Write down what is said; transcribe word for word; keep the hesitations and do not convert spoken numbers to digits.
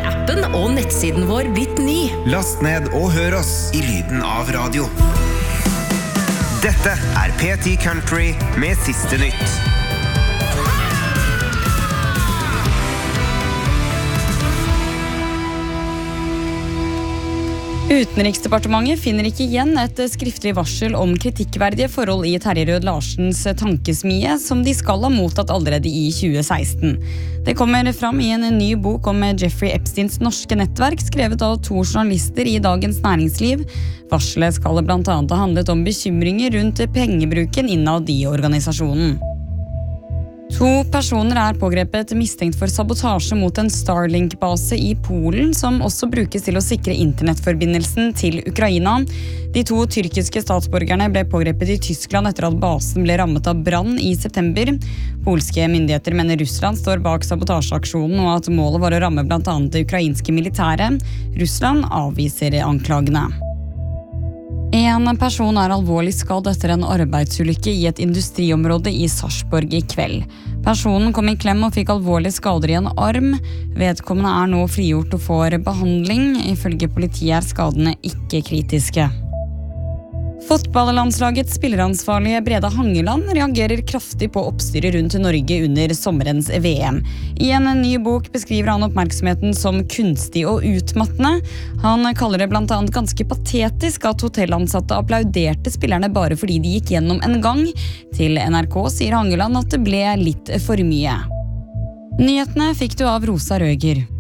har appen og nettsiden vår blitt ny. Last ned og hør oss i lyden av radio. Dette er P ti Country med siste nytt. Utenriksdepartementet finner ikke igjen et skriftlig varsel om kritikkverdige forhold i Terje Rød Larsens tankesmie, som de skal ha mottatt allerede i tjue seksten. Det kommer fram i en ny bok om Jeffrey Epsteins norske nettverk, skrevet av to journalister i Dagens Næringsliv. Varselet skal blant annet ha handlet om bekymringer rundt pengebruken innad i organisasjonen. To personer er pågrepet mistenkt for sabotasje mot en Starlink-base i Polen, som også brukes til å sikre internettforbindelsen til Ukraina. De to tyrkiske statsborgerne ble pågrepet i Tyskland etter at basen ble rammet av brann i september. Polske myndigheter mener Russland står bak sabotasjeaksjonen, og at målet var å ramme blant annet det ukrainske militæret. Russland avviser anklagene. En person er alvorlig skadd etter en arbeidsulykke i et industriområde i Sarpsborg i kveld. Personen kom i klem og fikk alvorlige skader i en arm. Vedkommende er nå frigjort og får behandling. Ifølge politiet er skadene ikke kritiske. Fotballlandslagets spilleransvarlige Breda Hangeland reagerer kraftig på oppstyret rundt Norge under sommerens V M. I en ny bok beskriver han oppmerksomheten som kunstig og utmattende. Han kaller det blant annet ganske patetisk at hotellansatte applauderte spillerne bare fordi de gikk gjennom en gang. Til N R K sier Hangeland at det ble litt for mye. Nyhetene fikk du av Rosa Røger.